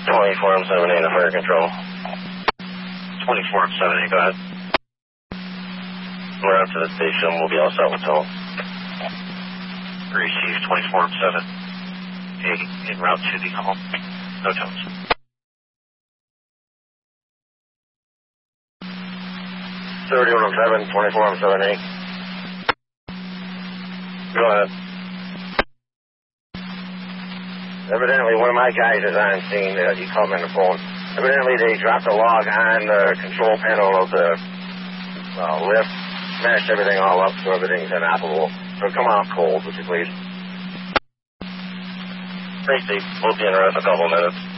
24-78 to fire control. 24-78, go ahead. We're out to the station. We'll be all set with tow. Receive 24-7. En route to the home. No tones. $31-7, 24-78. Go ahead. Evidently, one of my guys is on scene. He called me on the phone. Evidently, they dropped a log on the control panel of the lift, smashed everything all up so everything's inoperable. So come out cold, would you please? Great, Steve. We'll be in a couple minutes.